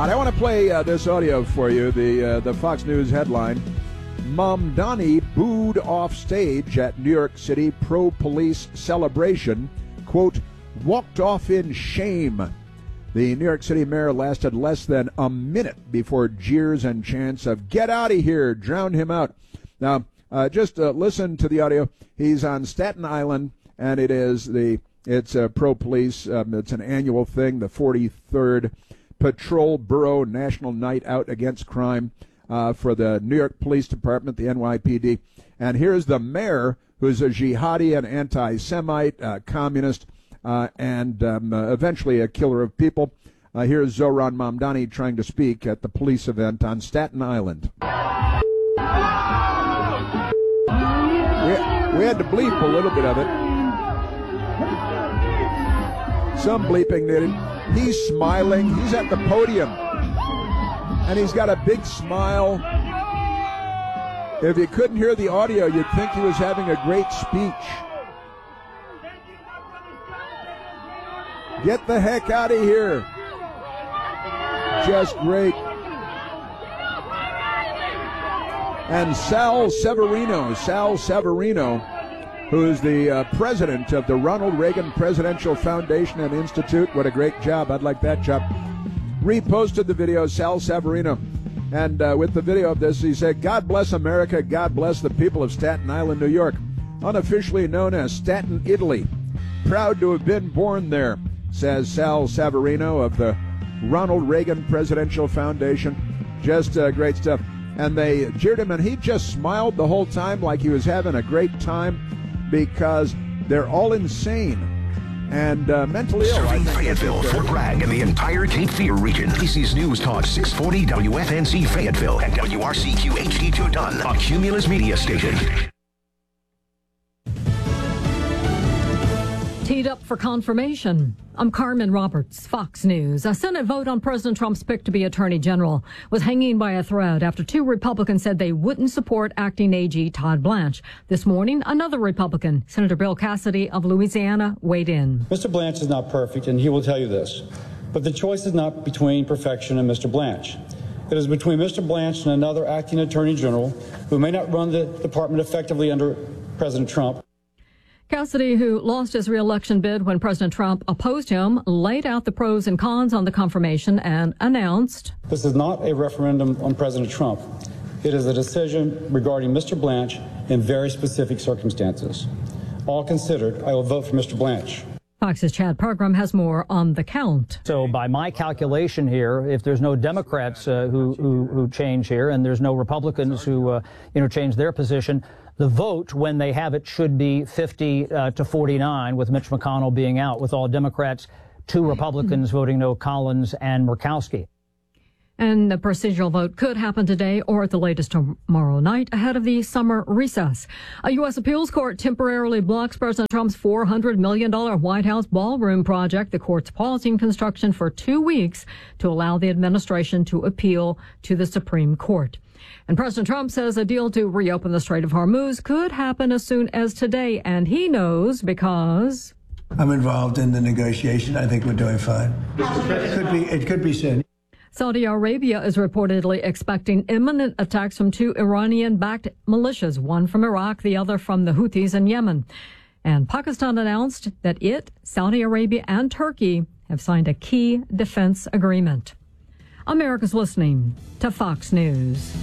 I want to play this audio for you, the Fox News headline. Mamdani booed off stage at New York City pro-police celebration, quote, walked off in shame. The New York City mayor lasted less than a minute before jeers and chants of "Get out of here!" drowned him out. Now, just listen to the audio. He's on Staten Island, and it's pro-police. It's an annual thing, the 43rd Patrol Borough National Night Out Against Crime for the New York Police Department, the NYPD. And here's the mayor, who's a jihadi, an anti-Semite, communist, and eventually a killer of people. Here's Zohran Mamdani trying to speak at the police event on Staten Island. We had to bleep a little bit of it. Some bleeping needed. He's smiling. He's at the podium. And he's got a big smile. If you couldn't hear the audio, you'd think he was having a great speech. Get the heck out of here. Just great. And Sal Severino, who's the president of the Ronald Reagan Presidential Foundation and Institute. What a great job. I'd like that job. Reposted the video, Sal Severino. And with the video of this, he said, "God bless America. God bless the people of Staten Island, New York, unofficially known as Staten, Italy. Proud to have been born there," says Sal Severino of the Ronald Reagan Presidential Foundation. Just great stuff. And they jeered him, and he just smiled the whole time like he was having a great time, because they're all insane and mentally ill. Serving Fayetteville, Fort Bragg, and the entire Cape Fear region. ABC's News Talk 640 WFNZ Fayetteville and WRCQ HD2 Dunn, a Cumulus media station. Teed up for confirmation. I'm Carmen Roberts, Fox News. A Senate vote on President Trump's pick to be Attorney General was hanging by a thread after two Republicans said they wouldn't support acting AG Todd Blanche. This morning, another Republican, Senator Bill Cassidy of Louisiana, weighed in. Mr. Blanche is not perfect, and he will tell you this. But the choice is not between perfection and Mr. Blanche. It is between Mr. Blanche and another acting Attorney General who may not run the department effectively under President Trump. Cassidy, who lost his re-election bid when President Trump opposed him, laid out the pros and cons on the confirmation and announced, "This is not a referendum on President Trump. It is a decision regarding Mr. Blanche in very specific circumstances. All considered, I will vote for Mr. Blanche." Fox's Chad Pergram has more on the count. So by my calculation here, if there's no Democrats who change here, and there's no Republicans who change their position, the vote, when they have it, should be 50 to 49, with Mitch McConnell being out, with all Democrats, 2 Republicans voting no, Collins and Murkowski. And the procedural vote could happen today or at the latest tomorrow night ahead of the summer recess. A U.S. appeals court temporarily blocks President Trump's $400 million White House ballroom project. The court's pausing construction for 2 weeks to allow the administration to appeal to the Supreme Court. And President Trump says a deal to reopen the Strait of Hormuz could happen as soon as today. And he knows because I'm involved in the negotiation. I think we're doing fine. It could be soon. Saudi Arabia is reportedly expecting imminent attacks from 2 Iranian-backed militias, one from Iraq, the other from the Houthis in Yemen. And Pakistan announced that it, Saudi Arabia, and Turkey have signed a key defense agreement. America's listening to Fox News.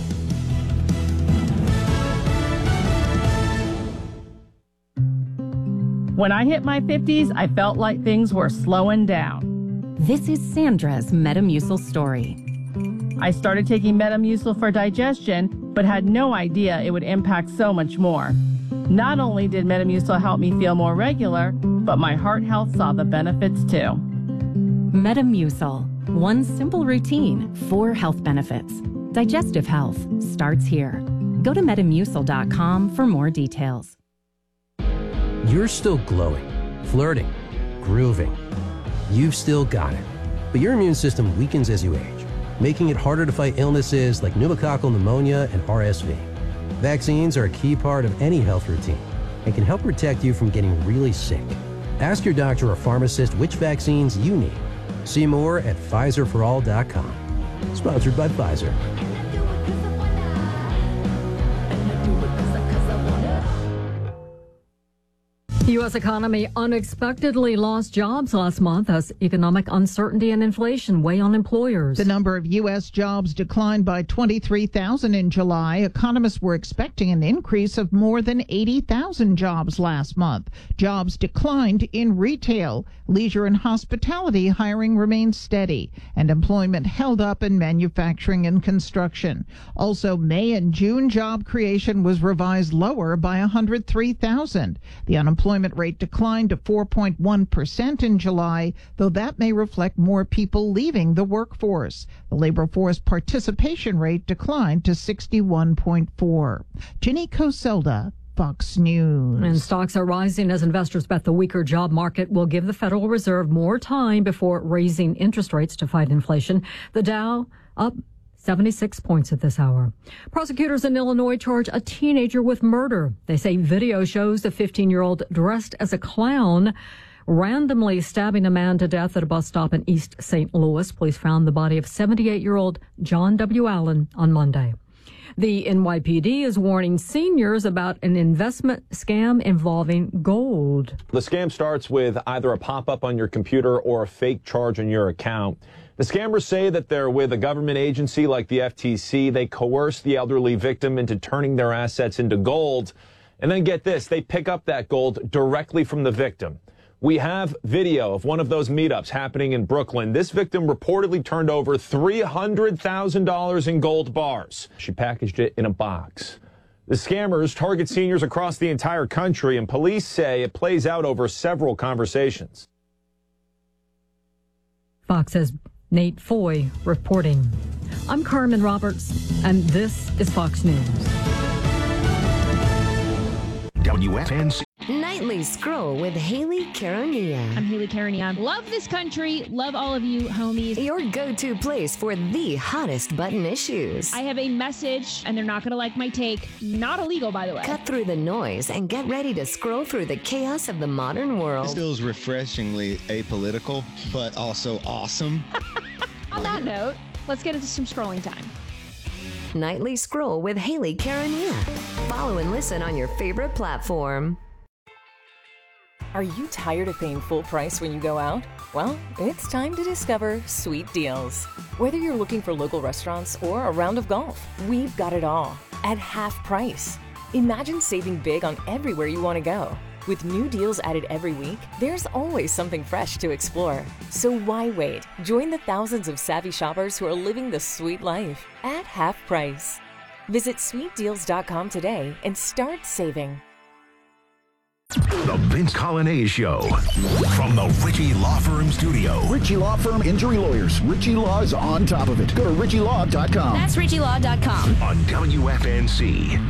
When I hit my 50s, I felt like things were slowing down. This is Sandra's Metamucil story. I started taking Metamucil for digestion, but had no idea it would impact so much more. Not only did Metamucil help me feel more regular, but my heart health saw the benefits too. Metamucil, one simple routine, 4 health benefits. Digestive health starts here. Go to Metamucil.com for more details. You're still glowing, flirting, grooving. You've still got it. But your immune system weakens as you age, making it harder to fight illnesses like pneumococcal pneumonia and RSV. Vaccines are a key part of any health routine and can help protect you from getting really sick. Ask your doctor or pharmacist which vaccines you need. See more at Pfizerforall.com. Sponsored by Pfizer. The U.S. economy unexpectedly lost jobs last month as economic uncertainty and inflation weigh on employers. The number of U.S. jobs declined by 23,000 in July. Economists were expecting an increase of more than 80,000 jobs last month. Jobs declined in retail, leisure, and hospitality. Hiring remained steady, and employment held up in manufacturing and construction. Also, May and June job creation was revised lower by 103,000. The unemployment rate declined to 4.1% in July, though that may reflect more people leaving the workforce. The labor force participation rate declined to 61.4. Ginny Coselda, Fox News. And stocks are rising as investors bet the weaker job market will give the Federal Reserve more time before raising interest rates to fight inflation. The Dow up 76 points at this hour. Prosecutors in Illinois charge a teenager with murder. They say video shows the 15-year-old dressed as a clown randomly stabbing a man to death at a bus stop in East St. Louis. Police found the body of 78-year-old John W. Allen on Monday. The NYPD is warning seniors about an investment scam involving gold. The scam starts with either a pop-up on your computer or a fake charge on your account. The scammers say that they're with a government agency like the FTC. They coerce the elderly victim into turning their assets into gold. And then get this, they pick up that gold directly from the victim. We have video of one of those meetups happening in Brooklyn. This victim reportedly turned over $300,000 in gold bars. She packaged it in a box. The scammers target seniors across the entire country, and police say it plays out over several conversations. Fox says Nate Foy reporting. I'm Carmen Roberts, and this is Fox News. WFNZ. Nightly Scroll with Haley Caronia. I'm Haley Caronia. Love this country. Love all of you homies. Your go-to place for the hottest button issues. I have a message, and they're not going to like my take. Not illegal, by the way. Cut through the noise and get ready to scroll through the chaos of the modern world. This feels refreshingly apolitical, but also awesome. On that note, let's get into some scrolling time. Nightly Scroll with Haley Caronia. Follow and listen on your favorite platform. Are you tired of paying full price when you go out? Well, it's time to discover Sweet Deals. Whether you're looking for local restaurants or a round of golf, we've got it all at half price. Imagine saving big on everywhere you want to go. With new deals added every week, there's always something fresh to explore. So why wait? Join the thousands of savvy shoppers who are living the sweet life at half price. Visit sweetdeals.com today and start saving. The Vince Colonnese Show from the Ritchie Law Firm Studio. Ritchie Law Firm Injury Lawyers. Ritchie Law is on top of it. Go to ritchielaw.com. That's ritchielaw.com. On WFNZ.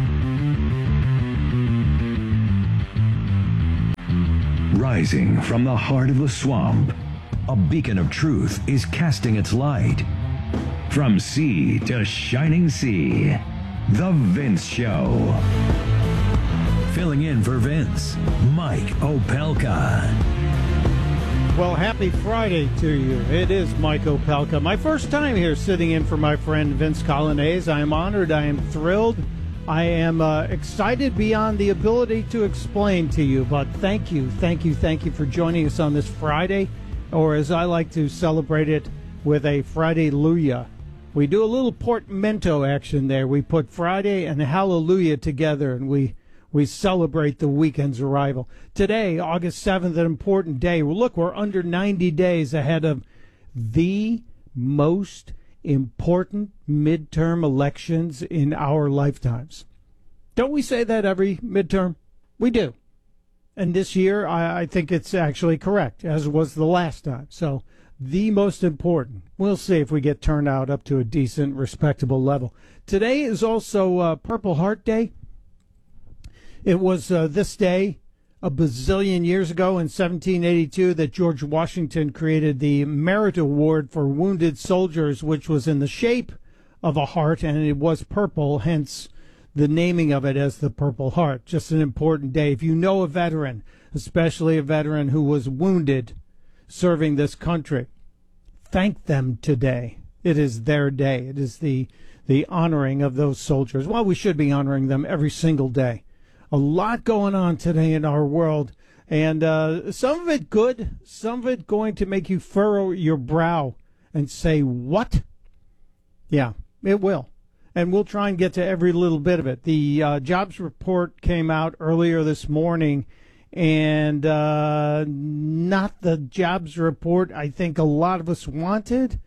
Rising from the heart of the swamp, a beacon of truth is casting its light. From sea to shining sea, The Vince Show. Filling in for Vince, Mike Opelka. Well, happy Friday to you. It is Mike Opelka. My first time here sitting in for my friend Vince Colonnese. I am honored. I am thrilled. I am excited beyond the ability to explain to you, but thank you for joining us on this Friday, or as I like to celebrate it, with a Friday-luia. We do a little portmanteau action there. We put Friday and Hallelujah together, and we celebrate the weekend's arrival. Today, August 7th, an important day. Well, look, we're under 90 days ahead of the most important midterm elections in our lifetimes. Don't we say that every midterm? We do. And this year, I think it's actually correct, as was the last time. So, the most important. We'll see if we get turnout up to a decent, respectable level. Today is also Purple Heart Day. It was this day a bazillion years ago in 1782 that George Washington created the Merit Award for Wounded Soldiers, which was in the shape of a heart, and it was purple, hence the naming of it as the Purple Heart. Just an important day. If you know a veteran, especially a veteran who was wounded serving this country, thank them today. It is their day. It is the honoring of those soldiers. Well, we should be honoring them every single day. A lot going on today in our world, and some of it good, some of it going to make you furrow your brow and say, what? Yeah, it will. And we'll try and get to every little bit of it. The jobs report came out earlier this morning, and not the jobs report I think a lot of us wanted.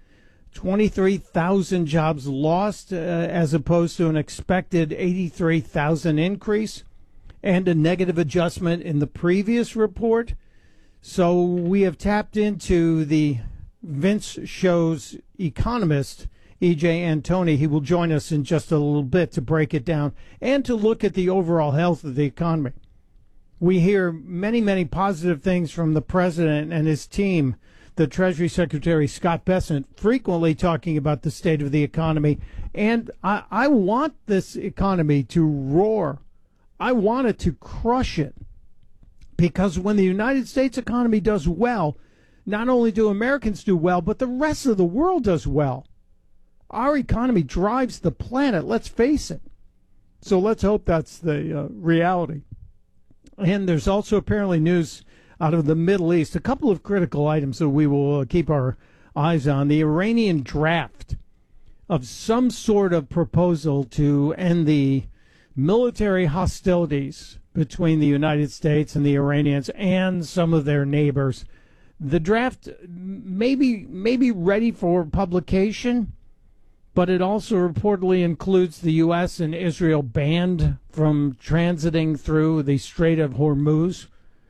23,000 jobs lost as opposed to an expected 83,000 increase, and a negative adjustment in the previous report. So we have tapped into the Vince Show's economist, E.J. Antoni. He will join us in just a little bit to break it down and to look at the overall health of the economy. We hear many, many positive things from the president and his team. The Treasury Secretary, Scott Bessent, frequently talking about the state of the economy. And I want this economy to roar. I want it to crush it. Because when the United States economy does well, not only do Americans do well, but the rest of the world does well. Our economy drives the planet, let's face it. So let's hope that's the reality. And there's also apparently news out of the Middle East, a couple of critical items that we will keep our eyes on. The Iranian draft of some sort of proposal to end the military hostilities between the United States and the Iranians and some of their neighbors. The draft may be ready for publication, but it also reportedly includes the U.S. and Israel banned from transiting through the Strait of Hormuz.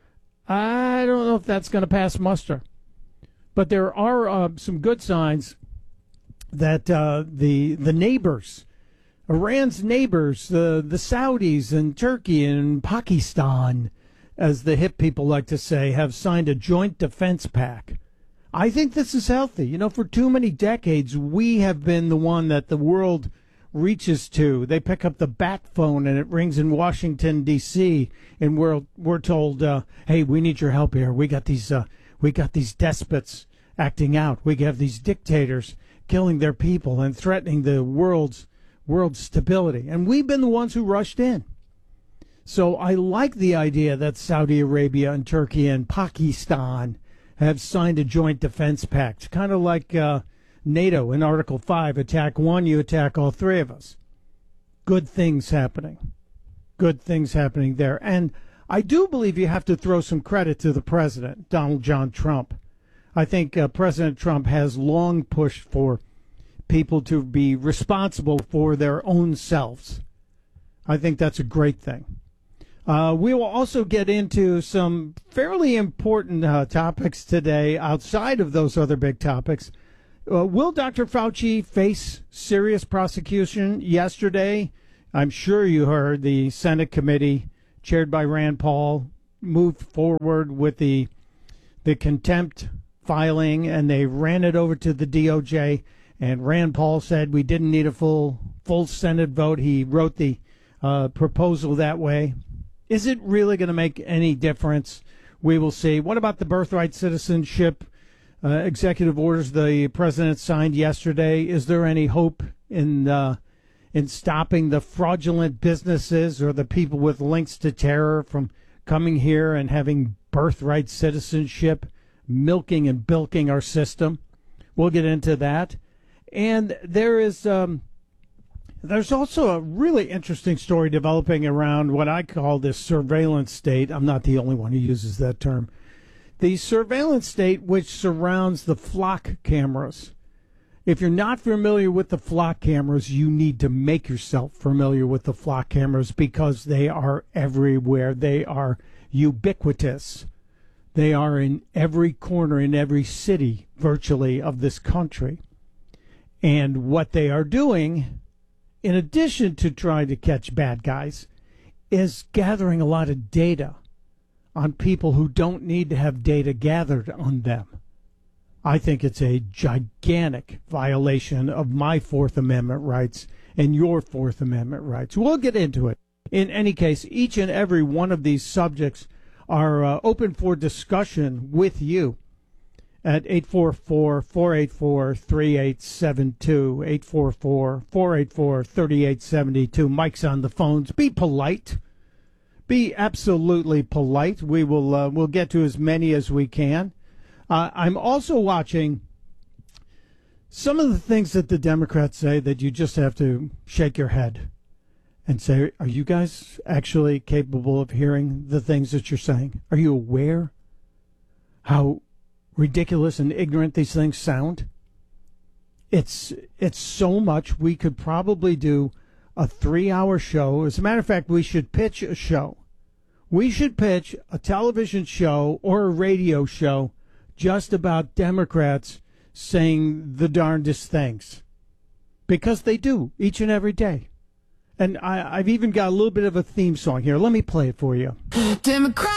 I don't know if that's going to pass muster. But there are some good signs that the neighbors, Iran's neighbors, the Saudis and Turkey and Pakistan, as the hip people like to say, have signed a joint defense pact. I think this is healthy. You know, for too many decades, we have been the one that the world reaches to. They pick up the bat phone and it rings in Washington, D.C., and we're told, hey, we need your help here. We got these despots acting out. We have these dictators killing their people and threatening the world's stability. And we've been the ones who rushed in. So I like the idea that Saudi Arabia and Turkey and Pakistan have signed a joint defense pact, kind of like NATO in Article 5, attack one, you attack all three of us. Good things happening. Good things happening there. And I do believe you have to throw some credit to the president, Donald John Trump. I think President Trump has long pushed for people to be responsible for their own selves. I think that's a great thing. We will also get into some fairly important topics today outside of those other big topics. Will Dr. Fauci face serious prosecution? Yesterday, I'm sure you heard the Senate committee chaired by Rand Paul moved forward with the contempt filing, and they ran it over to the DOJ. And Rand Paul said we didn't need a full Senate vote. He wrote the proposal that way. Is it really going to make any difference? We will see. What about the birthright citizenship executive orders the president signed yesterday? Is there any hope in stopping the fraudulent businesses or the people with links to terror from coming here and having birthright citizenship, milking and bilking our system? We'll get into that. And there's also a really interesting story developing around what I call this surveillance state. I'm not the only one who uses that term. The surveillance state which surrounds the flock cameras. If you're not familiar with the flock cameras, you need to make yourself familiar with the flock cameras because they are everywhere. They are ubiquitous. They are in every corner, in every city, virtually, of this country. And what they are doing, in addition to trying to catch bad guys, is gathering a lot of data on people who don't need to have data gathered on them. I think it's a gigantic violation of my Fourth Amendment rights and your Fourth Amendment rights. We'll get into it. In any case, each and every one of these subjects are open for discussion with you. at 844-484-3872, 844-484-3872. Mike's on the phones. Be polite. Be absolutely polite. We will we'll get to as many as we can. I'm also watching some of the things that the Democrats say that you just have to shake your head and say, are you guys actually capable of hearing the things that you're saying? Are you aware how ridiculous and ignorant these things sound? It's so much. We could probably do a 3-hour show. As a matter of fact, we should pitch a show. We should pitch a television show or a radio show just about Democrats saying the darndest things. Because they do, each and every day. And I've even got a little bit of a theme song here. Let me play it for you. Democrat.